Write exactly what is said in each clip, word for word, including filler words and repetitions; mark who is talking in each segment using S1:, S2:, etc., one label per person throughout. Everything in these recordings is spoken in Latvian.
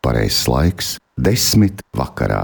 S1: pareizs laiks – desmit vakarā.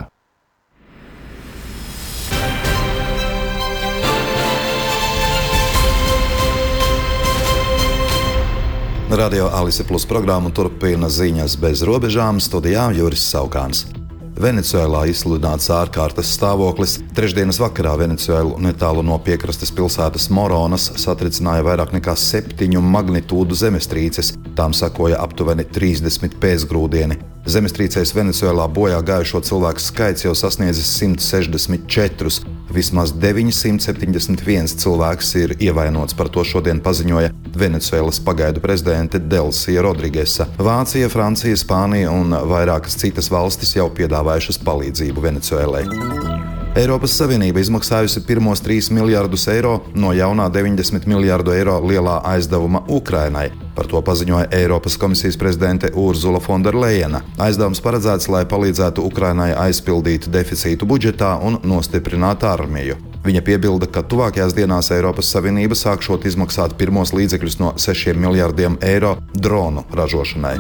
S2: Radio Alise Plus programmu turpina ziņas bez robežām, studijā Juris Saukāns. Venecuēlā izsludināts ārkārtas stāvoklis. Trešdienas vakarā Venecuēlu netālu no piekrastes pilsētas Moronas satricināja vairāk nekā septiņu magnitūdu zemestrīces. Tām sekoja aptuveni trīsdesmit pēcgrūdieni. Zemestrīcēs Venecuēlā bojā gājušo cilvēku skaits jau sasniedzis simt sešdesmit četrus. Vismaz deviņsimt septiņdesmit viens cilvēks ir ievainots, par to šodien paziņoja Venecuēlas pagaidu prezidente Delsija Rodrigesa. Vācija, Francija, Spānija un vairākas citas valstis jau piedāvājušas palīdzību Venecuēlai. Eiropas Savienība izmaksājusi pirmos trīs miljardus eiro no jaunā deviņdesmit miljardu eiro lielā aizdevuma Ukrainai. Par to paziņoja Eiropas komisijas prezidente Urzula Fonderlejena. Aizdevums paredzēts, lai palīdzētu Ukrainai aizpildīt deficītu budžetā un nostiprināt armiju. Viņa piebilda, ka tuvākajās dienās Eiropas Savienība sākšot izmaksāt pirmos līdzekļus no sešiem miljardiem eiro dronu ražošanai.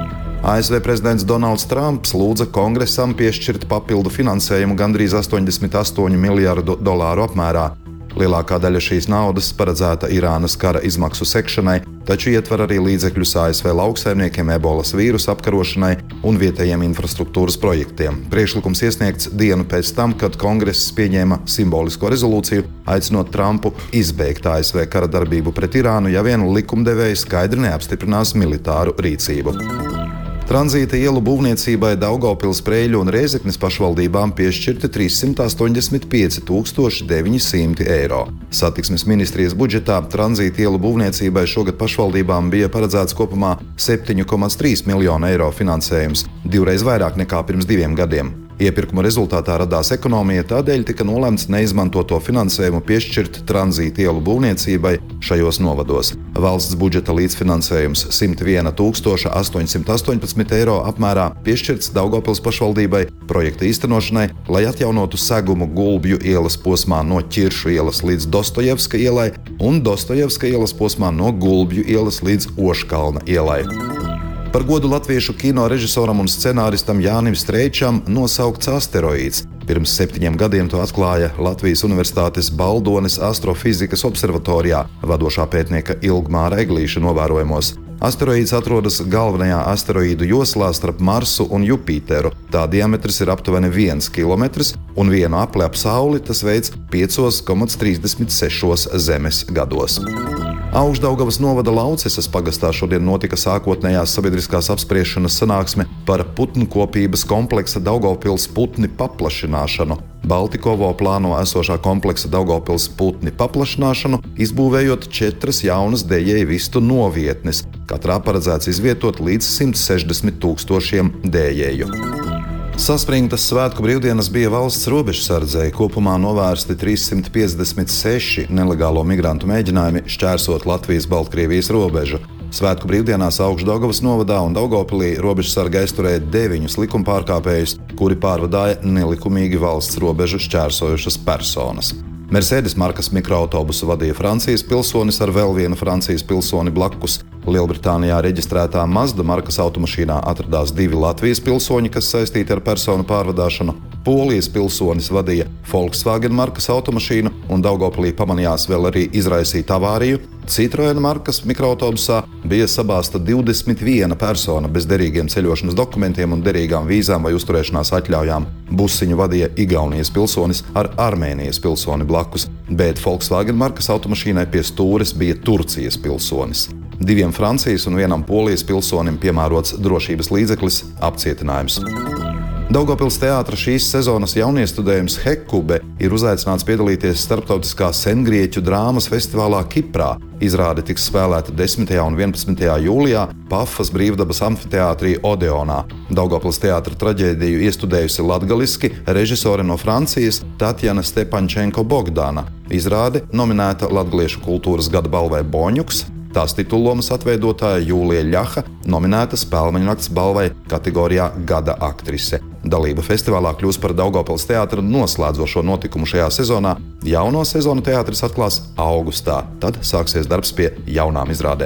S2: A S V prezidents Donalds Trumps lūdza kongresam piešķirt papildu finansējumu gandrīz astoņdesmit astoņu miljardu dolāru apmērā. Lielākā daļa šīs naudas paredzēta Irānas kara izmaksu sekšanai, taču ietver arī līdzekļus A S V lauksaimniekiem ebolas vīrusa apkarošanai un vietējiem infrastruktūras projektiem. Priekšlikums iesniegts dienu pēc tam, kad kongress pieņēma simbolisko rezolūciju, aicinot Trumpu izbeigt A S V kara darbību pret Irānu, ja vien likumdevēji skaidri neapstiprinās militāru rīcību. Tranzīta ielu būvniecībai Daugavpils, Preiļu un Rēzeknes pašvaldībām piešķirti trīssimt astoņdesmit pieci tūkstoši deviņi simti eiro. Satiksmes ministrijas budžetā tranzīta ielu būvniecībai šogad pašvaldībām bija paredzēts kopumā septiņi komats trīs miljonu eiro finansējums, divreiz vairāk nekā pirms diviem gadiem. Iepirkuma rezultātā radās ekonomija, tādēļ tika nolemts neizmantoto finansējumu piešķirt tranzīta ielu būvniecībai šajos novados. Valsts budžeta līdzfinansējums simt viena tūkstoša astoņsimt astoņpadsmit eiro apmērā piešķirts Daugavpils pašvaldībai projekta īstenošanai, lai atjaunotu segumu Gulbju ielas posmā no Ķiršu ielas līdz Dostojevska ielai un Dostojevska ielas posmā no Gulbju ielas līdz Oškalna ielai. Par godu latviešu kino režisoram un scenāristam Jānim Streičam nosaukts asteroīds. Pirms septiņiem gadiem to atklāja Latvijas Universitātes Baldones astrofizikas observatorijā vadošā pētnieka Ilgmāra Eglīša novērojumos. Asteroīds atrodas galvenajā asteroīdu joslā starp Marsu un Jupiteru. Tā diametrs ir aptuveni viens kilometrs, un vienu apli ap Sauli tas veids pieci komats trīsdesmit seši zemes gados. Augšdaugavas novada Laucesas pagastā šodien notika sākotnējās sabiedriskās apspriešanas sanāksme par putnkopības kompleksa Daugavpils putni paplašināšanu. Baltikovo plāno esošā kompleksa Daugavpils putni paplašināšanu, izbūvējot četras jaunas dējēju vistu novietnes. Katrā paredzēts izvietot līdz simt sešdesmit tūkstošiem dējēju. Saspringtas svētku brīvdienas bija valsts robežsardzei. Kopumā novērsti trīssimt piecdesmit seši nelegālo migrantu mēģinājumi šķērsot Latvijas-Baltkrievijas robežu. Svētku brīvdienās Augšdaugavas novadā un Daugavpilī robežsarga aizturēja deviņus likumpārkāpējus, kuri pārvadāja nelikumīgi valsts robežu šķērsojušas personas. Mercedes markas mikroautobusu vadīja Francijas pilsonis ar vēl vienu Francijas pilsoni blakus. Lielbritānijā reģistrētā Mazda markas automašīnā atradās divi Latvijas pilsoņi, kas saistīti ar personu pārvadāšanu. Polijas pilsonis vadīja Volkswagen markas automašīnu un Daugavpilī pamanījās vēl arī izraisīt avāriju. Citroen markas mikroautobusā bija sabāzta divdesmit viena persona bez derīgiem ceļošanas dokumentiem un derīgām vīzām vai uzturēšanās atļaujām. Busiņu vadīja Igaunijas pilsonis ar Armēnijas pilsoni blakus, bet Volkswagen markas automašīnai pie stūres bija Turcijas pilsonis. Diviem Francijas un vienam Polijas pilsonim piemērots drošības līdzeklis apcietinājums. Daugavpils teātra šīs sezonas jauniestudējums Hekube ir uzaicināts piedalīties starptautiskā sengrieķu drāmas festivālā Kiprā. Izrāde tiks spēlēta desmitajā un vienpadsmitajā jūlijā Pafas brīvdabas amfiteātrī Odeonā. Daugavpils teātra traģēdiju iestudējusi latgaliski režisore no Francijas Tatjana Stepančenko Bogdana. Izrāde nominēta Latgaliešu kultūras gada balvai Boņuks. Tās titullomas atveidotāja Jūlija Ļaha nominēta Spēlmeņu nakts balvai kategorijā Gada aktrise. Dalība festivālā kļūs par Daugavpils teātra noslēdzošo notikumu šajā sezonā. Jauno sezonu teātris atklās augustā, tad sāksies darbs pie jaunām izrādēm.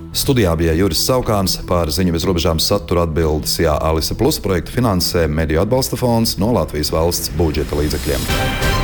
S2: Studijā bija Juris Saukāns, par Ziņu bez robežām satura atbildes Jā, Alise Plus projektu finansē Mediju atbalsta fonds no Latvijas valsts budžeta līdzekļiem.